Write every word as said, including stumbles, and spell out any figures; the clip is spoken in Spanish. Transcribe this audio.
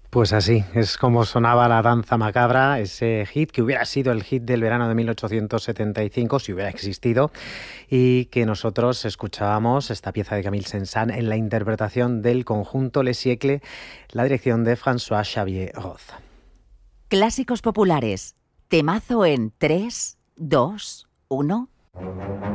Pues así, es como sonaba La danza macabra, ese hit que hubiera sido el hit del verano de mil ochocientos setenta y cinco si hubiera existido, y que nosotros escuchábamos esta pieza de Camille Saint-Saëns en la interpretación del conjunto Les Siècles, la dirección de François-Xavier Roth. Clásicos populares, temazo en tres, dos, uno.